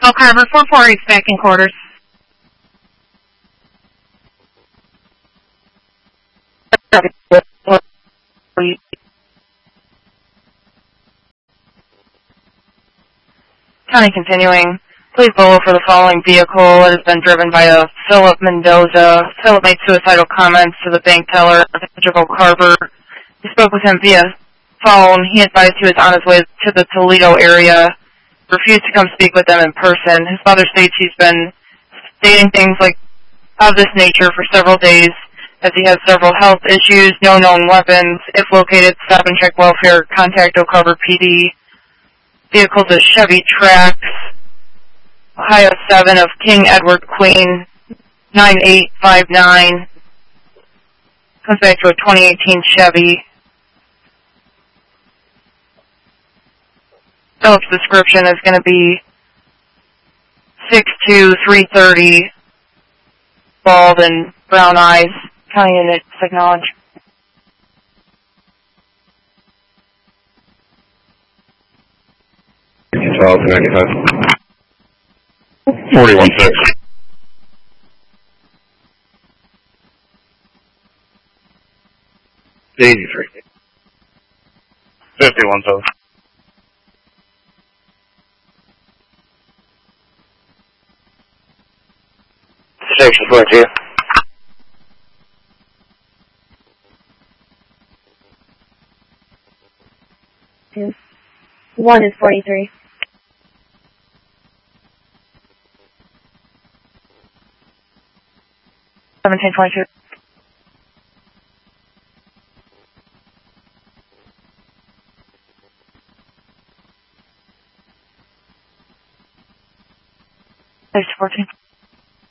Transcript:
Carver 448 back in quarters. County continuing. Please follow for the following vehicle. It has been driven by a Philip Mendoza. Philip made suicidal comments to the bank teller at the Carver. He spoke with him via phone. He advised he was on his way to the Toledo area. Refused to come speak with them in person. His mother states he's been stating things like of this nature for several days, as he has several health issues, no known weapons. If located, stop and check welfare. Contact Oak Harbor PD. Vehicle's a Chevy Trax, Ohio 7 of King Edward Queen, 9859. Comes back to a 2018 Chevy. Philip's description is going to be 6'2", 330, bald and brown eyes. County unit, acknowledge. Charles 95. 41-6. $83. 51-7. Station 42. One is 43. 1722. Station 14.